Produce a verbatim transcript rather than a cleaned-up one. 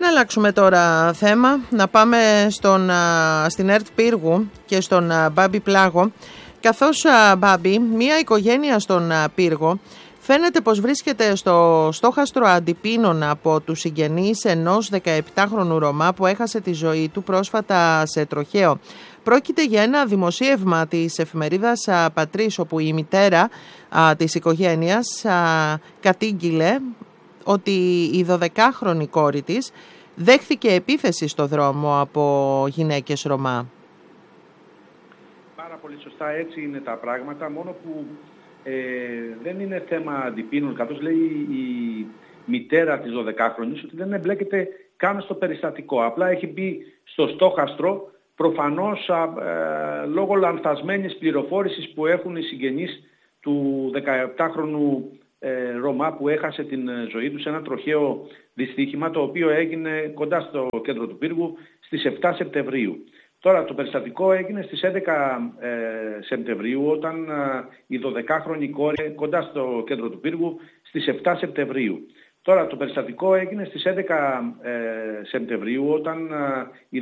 Να αλλάξουμε τώρα θέμα, να πάμε στον, στην ΕΡΤ Πύργου και στον Μπάμπη Πλάγο. Καθώς, Μπάμπη, μία οικογένεια στον Πύργο φαίνεται πως βρίσκεται στο στόχαστρο αντιπίνων από τους συγγενείς ενός δεκαεπτάχρονου Ρωμά που έχασε τη ζωή του πρόσφατα σε τροχαίο. Πρόκειται για ένα δημοσίευμα της εφημερίδας Πατρίς, όπου η μητέρα α, της οικογένειας α, κατήγγειλε ότι η δωδεκάχρονη κόρη της δέχθηκε επίθεση στο δρόμο από γυναίκες Ρωμά. Πάρα πολύ σωστά, έτσι είναι τα πράγματα, μόνο που ε, δεν είναι θέμα αντιπίνων, καθώς λέει η μητέρα της δωδεκάχρονης ότι δεν εμπλέκεται καν στο περιστατικό. Απλά έχει μπει στο στόχαστρο, προφανώς ε, λόγω λανθασμένης πληροφόρησης που έχουν οι συγγενείς του δεκαεπτάχρονου ε, Ρωμά που έχασε την ζωή του σε ένα τροχαίο δυστύχημα, το οποίο έγινε κοντά στο κέντρο του Πύργου στις επτά Σεπτεμβρίου. Τώρα το περιστατικό έγινε στις έντεκα ε, Σεπτεμβρίου, όταν ε, η δωδεκάχρονη κόρη κοντά στο κέντρο του Πύργου στις επτά Σεπτεμβρίου. Τώρα το περιστατικό έγινε στις έντεκα ε, Σεπτεμβρίου, όταν ε, η